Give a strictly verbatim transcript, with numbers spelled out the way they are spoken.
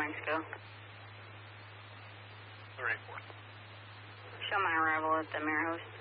Airlines go? Lorraine four. Show my arrival at the Mirror Host.